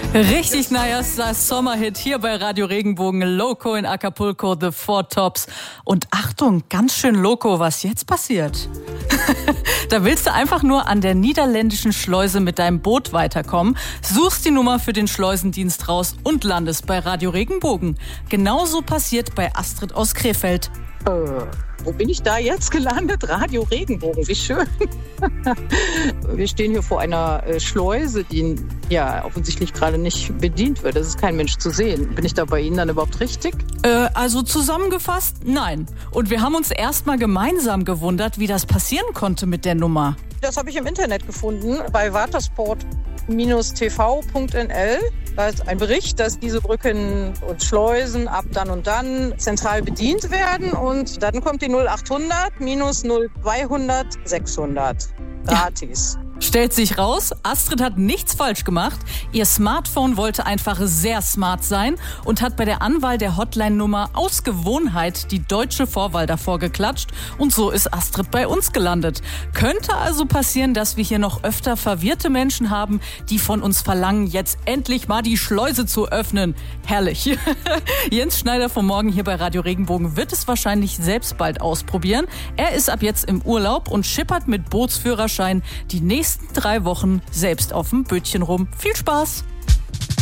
Richtig nicer Sommerhit hier bei Radio Regenbogen. Loco in Acapulco, The Four Tops. Und Achtung, ganz schön loco, was jetzt passiert. Da willst du einfach nur an der niederländischen Schleuse mit deinem Boot weiterkommen, suchst die Nummer für den Schleusendienst raus und landest bei Radio Regenbogen. Genauso passiert bei Astrid aus Krefeld. Wo bin ich da jetzt gelandet? Radio Regenbogen, wie schön. Wir stehen hier vor einer Schleuse, die ja offensichtlich gerade nicht bedient wird. Es ist kein Mensch zu sehen. Bin ich da bei Ihnen dann überhaupt richtig? Also zusammengefasst, nein. Und wir haben uns erstmal gemeinsam gewundert, wie das passieren konnte mit der Nummer. Das habe ich im Internet gefunden, bei watersport-tv.nl. Da ist ein Bericht, dass diese Brücken und Schleusen ab dann und dann zentral bedient werden. Und dann kommt die 0800 minus 0200 600. Gratis. Ja. Stellt sich raus, Astrid hat nichts falsch gemacht. Ihr Smartphone wollte einfach sehr smart sein und hat bei der Anwahl der Hotline-Nummer aus Gewohnheit die deutsche Vorwahl davor geklatscht. Und so ist Astrid bei uns gelandet. Könnte also passieren, dass wir hier noch öfter verwirrte Menschen haben, die von uns verlangen, jetzt endlich mal die Schleuse zu öffnen. Herrlich. Jens Schneider vom Morgen hier bei Radio Regenbogen wird es wahrscheinlich selbst bald ausprobieren. Er ist ab jetzt im Urlaub und schippert mit Bootsführerschein die nächsten 3 Wochen selbst auf dem Bötchen rum. Viel Spaß!